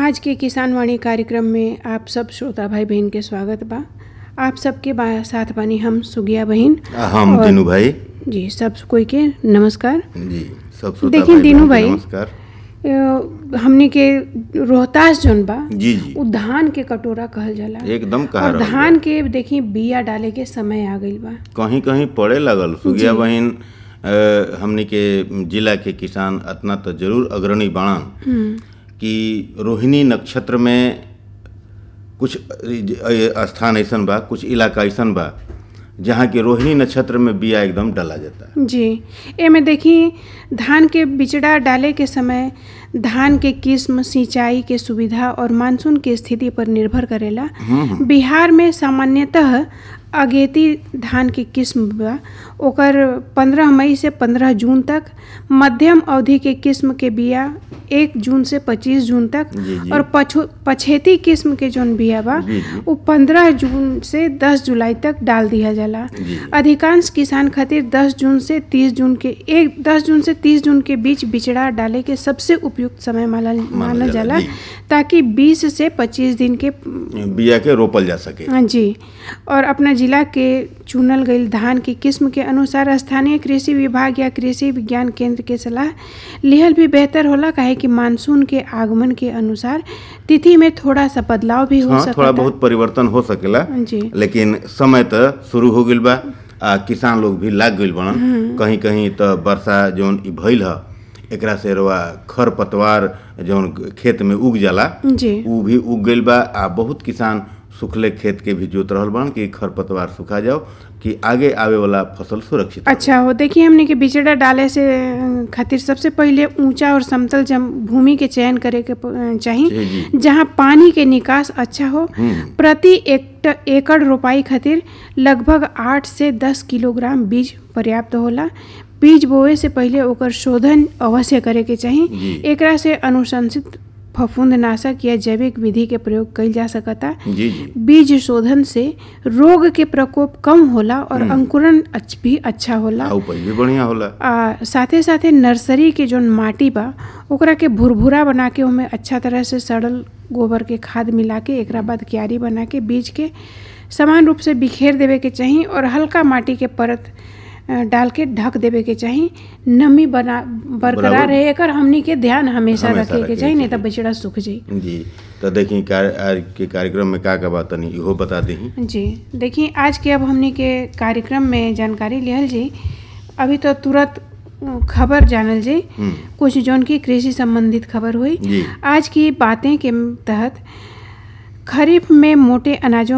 आज के किसान वाणी कार्यक्रम में आप सब श्रोता भाई बहन के स्वागत बा। आप सबके साथ बानी हम सुगिया बहन, हम दीनू भाई जी। सब कोई के नमस्कार जी। सब श्रोता देखिए दीनू भाई, नमस्कार। हमने के रोहतास जौन बा जी जी उ धान के कटोरा कहल जाला। एकदम कहा और धान के देखी बिया डाले के समय आ गइल बा, कहीं कहीं पड़े लगल। सुगिया बहन, हमने के जिला के किसान अतना तो जरूर अग्रणी बाणन कि रोहिणी नक्षत्र में कुछ स्थान ऐसन बा, कुछ इलाका ऐसन बा जहाँ के रोहिणी नक्षत्र में बिया एकदम डाला जाता है जी। एमे देखी धान के बिचड़ा डाले के समय धान के किस्म, सिंचाई के सुविधा और मानसून के स्थिति पर निर्भर करेला। बिहार में सामान्यतः अगेती धान के किस्म बा, ओकर 15 मई से 15 जून तक। मध्यम अवधि के किस्म के बिया 1 जून से 25 जून तक। जी। और पछेती किस्म के जौन बिया बा वो 15 जून से 10 जुलाई तक डाल दिया जाला। अधिकांश किसान खातिर 10 जून से 30 जून के बीच बिचड़ा डाले के सबसे उपयुक्त समय मानल जाला, ताकि 20 से 25 दिन के बिया के रोपल जा सके। हाँ जी। और अपना जिला के चुनल गई धान की किस्म के अनुसार स्थानीय कृषि विभाग या कृषि विज्ञान केंद्र के सलाह लिहल भी बेहतर होला, काहे कि मानसून के आगमन के अनुसार तिथि में थोड़ा सा बदलाव भी हो सकता, थोड़ा बहुत परिवर्तन हो सकेला जी। लेकिन समय तो शुरू हो गइल बा, किसान लोग भी लाग गइल बनन। कहीं कहीं तो वर्षा जौन भइल ह एकरा से रवा खर पतवार जौन खेत में उग जाला उ भी उग गइल बा। बहुत किसान सुखले खेत के भी जोत रहल बन कि खरपतवार सुखा जाओ कि आगे आवे वाला फसल सुरक्षित अच्छा हो। देखिए हमने के बिचड़ा डाले से खातिर सबसे पहले ऊंचा और समतल भूमि के चयन करे के चाहिए, जहां पानी के निकास अच्छा हो। प्रति एकड़ रोपाई खातिर लगभग 8 से 10 किलोग्राम बीज पर्याप्त होला। बीज बोए से पहले ओकर शोधन अवश्य करे के चाहिए। एकरा से अनुशंसित फफूंदनाशक या जैविक विधि के प्रयोग कइल जा सकता। बीज शोधन से रोग के प्रकोप कम होला और अंकुरण भी अच्छा होला, उपज भी बढ़िया होला। साथे साथे नर्सरी के जौन माटी बा ओकरा के भुरभुरा बना के ओमे अच्छा तरह से सड़ल गोबर के खाद मिला के एकरा बाद क्यारी बना के बीज के समान रूप से बिखेर देवे के चाहिए और हल्का माटी के परत डाल के ढक देवे के चाहिए। नमी बरकरार रहे एकर हमनी के ध्यान हमेशा रखे के चाहिए, नहीं तो बिचड़ा सूख जाई जी। तो देखिए आज के कार्यक्रम में का बात नहीं इहो बता दी जी। देखिए आज के अब हमनी के कार्यक्रम में जानकारी लिहल जी। अभी तो तुरंत खबर जानल जी, कुछ जौन की कृषि संबंधित खबर हुई। आज की बातें के तहत खरीफ में मोटे अनाजों